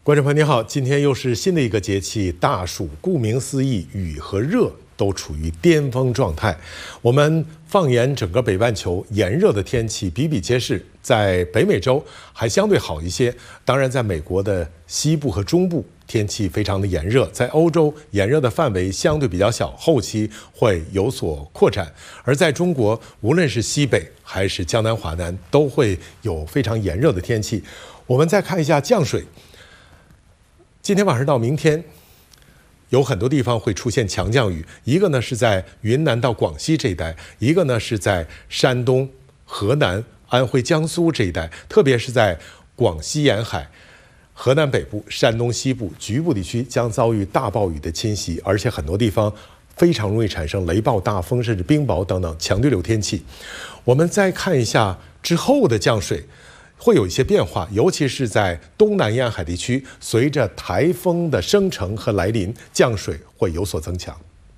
观众朋友您好，今天又是新的一个节气大暑，顾名思义，雨和热都处于巅峰状态。我们放眼整个北半球，炎热的天气比比皆是，在北美洲还相对好一些，当然在美国的西部和中部天气非常的炎热，在欧洲炎热的范围相对比较小，后期会有所扩展。而在中国，无论是西北还是江南华南，都会有非常炎热的天气。我们再看一下降水。今天晚上到明天，有很多地方会出现强降雨，一个呢是在云南到广西这一带，一个呢是在山东、河南、安徽、江苏这一带，特别是在广西沿海、河南北部、山东西部局部地区将遭遇大暴雨的侵袭，而且很多地方非常容易产生雷暴、大风甚至冰雹等等强对流天气。我们再看一下之后的降水会有一些变化，尤其是在东南沿海地区，随着台风的生成和来临，降水会有所增强。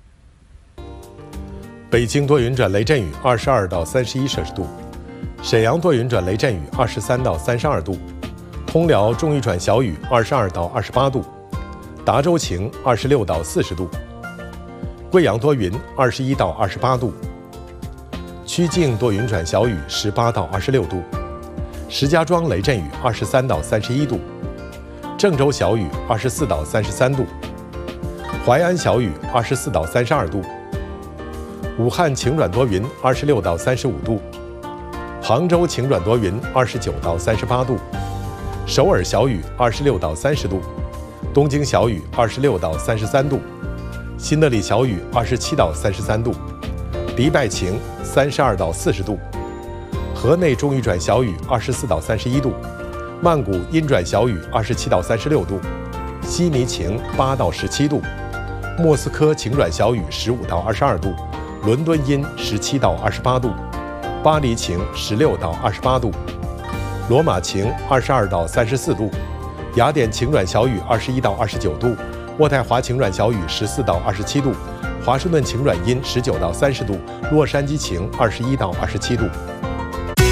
北京多云转雷阵雨，22到31摄氏度；沈阳多云转雷阵雨，23到32度；通辽中雨转小雨，22到28度；达州晴，26到40度；贵阳多云，21到28度；曲靖多云转小雨，18到26度。石家庄雷阵雨23到31度，郑州小雨24到33度，淮安小雨24到32度，武汉晴转多云26到35度，杭州晴转多云29到38度，首尔小雨26到30度，东京小雨26到33度，新德里小雨27到33度，迪拜晴32到40度。河内中雨转小雨24到31度，曼谷阴转小雨27到36度，悉尼晴8到17度，莫斯科晴转小雨15到22度，伦敦阴17到28度，巴黎晴16到28度，罗马晴22到34度，雅典晴转小雨21到29度，渥太华晴转小雨14到27度，华盛顿晴转阴19到30度，洛杉矶晴21到27度。